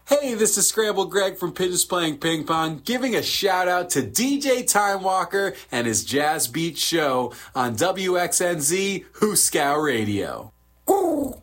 Hey, this is Scramble Greg from Pigeons Playing Ping Pong, giving a shout out to DJ Time Walker and his Jazz Beat show on WXNZ Hooskow Radio. Ooh.